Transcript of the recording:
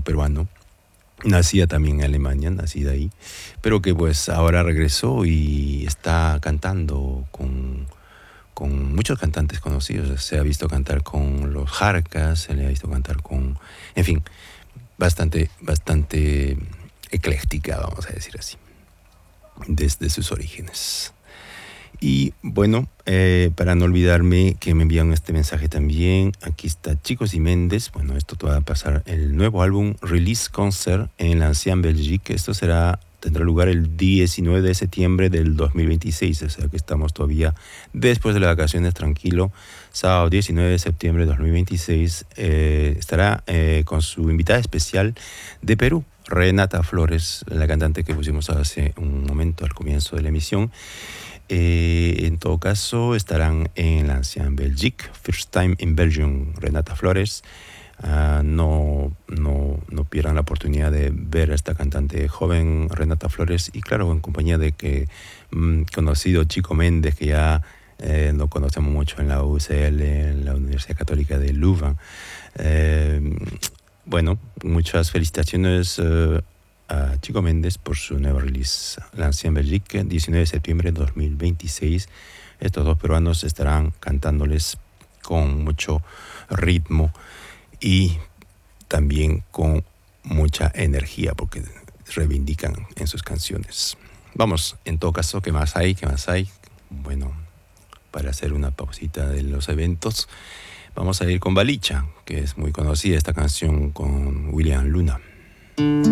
peruano, nacida también en Alemania, nacida ahí, pero que pues ahora regresó y está cantando con muchos cantantes conocidos. Se ha visto cantar con los Jarcas, se le ha visto cantar con, en fin, bastante ecléctica, vamos a decir así, desde sus orígenes. Y bueno, para no olvidarme que me envían este mensaje también, aquí está Chicos y Méndez. Bueno, esto va a pasar el nuevo álbum Release Concert en l'Ancien Belgique. Esto tendrá lugar el 19 de septiembre del 2026, o sea que estamos todavía después de las vacaciones, tranquilo. Sábado 19 de septiembre de 2026 estará con su invitada especial de Perú, Renata Flores, la cantante que pusimos hace un momento al comienzo de la emisión. En todo caso, estarán en l'Ancien Belgique, First Time in Belgium, Renata Flores. No pierdan la oportunidad de ver a esta cantante joven, Renata Flores, y claro, en compañía de que conocido Chico Méndez, que ya lo conocemos mucho en la UCL, en la Universidad Católica de Louvain. Bueno, muchas felicitaciones a Chico Méndez por su nuevo release, l'Ancien Belgique, 19 de septiembre de 2026. Estos dos peruanos estarán cantándoles con mucho ritmo y también con mucha energía, porque reivindican en sus canciones. Vamos, en todo caso, ¿qué más hay? Bueno, para hacer una pausita de los eventos, vamos a ir con Balicha, que es muy conocida esta canción con William Luna.